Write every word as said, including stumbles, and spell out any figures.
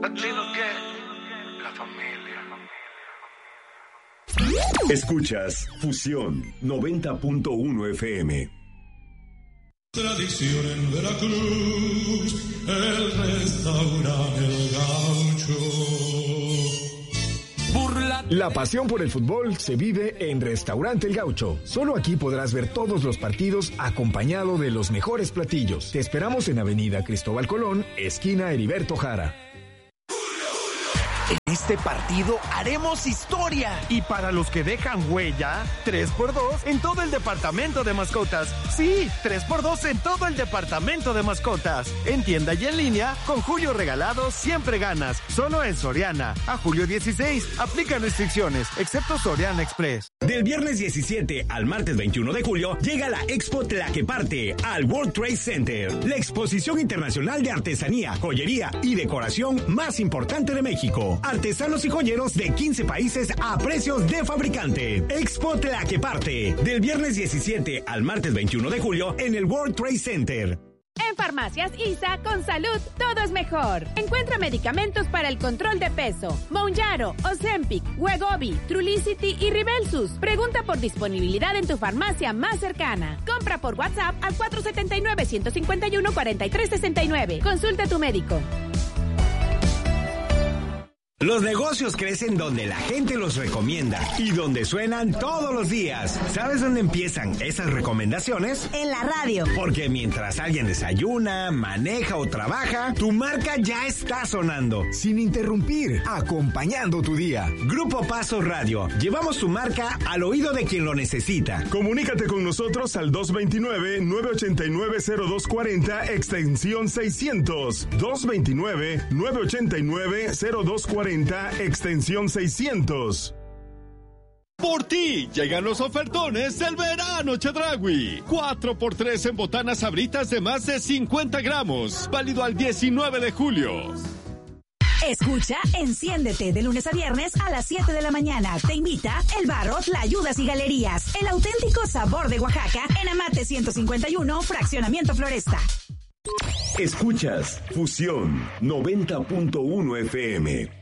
¿Latino qué? La familia. Escuchas Fusión noventa punto uno F M. Tradición en Veracruz, el restaurante El Gaucho. Burla. La pasión por el fútbol se vive en Restaurante El Gaucho. Solo aquí podrás ver todos los partidos acompañado de los mejores platillos. Te esperamos en Avenida Cristóbal Colón, esquina Heriberto Jara. En este partido haremos historia. Y para los que dejan huella, tres por dos en todo el departamento de mascotas. Sí, tres por dos en todo el departamento de mascotas. En tienda y en línea, con Julio Regalado siempre ganas. Solo en Soriana. A julio dieciséis, aplica restricciones, excepto Soriana Express. Del viernes diecisiete al martes veintiuno de julio, llega la Expo Tlaqueparte al World Trade Center. La exposición internacional de artesanía, joyería y decoración más importante de México. Artesanos y joyeros de quince países a precios de fabricante. Expo Tlaqueparte, del viernes diecisiete al martes veintiuno de julio en el World Trade Center. En Farmacias I S A, con salud, todo es mejor. Encuentra medicamentos para el control de peso. Mounjaro, Ozempic, Wegovy, Trulicity y Ribelsus. Pregunta por disponibilidad en tu farmacia más cercana. Compra por WhatsApp al cuatro siete nueve, uno cinco uno, cuatro tres seis nueve. Consulta a tu médico. Los negocios crecen donde la gente los recomienda y donde suenan todos los días. ¿Sabes dónde empiezan esas recomendaciones? En la radio. Porque mientras alguien desayuna, maneja o trabaja, tu marca ya está sonando. Sin interrumpir, acompañando tu día. Grupo Paso Radio. Llevamos tu marca al oído de quien lo necesita. Comunícate con nosotros al dos dos nueve, nueve ocho nueve, cero dos cuatro cero, extensión seiscientos. dos dos nueve, nueve ocho nueve, cero dos cuatro cero. Extensión seiscientos. Por ti llegan los ofertones del verano Chedraui. cuatro por tres en botanas Sabritas de más de cincuenta gramos. Válido al diecinueve de julio. Escucha Enciéndete de lunes a viernes a las siete de la mañana. Te invita El Barro, Tlayudas y Galerías. El auténtico sabor de Oaxaca en Amate ciento cincuenta y uno, Fraccionamiento Floresta. Escuchas Fusión noventa punto uno F M.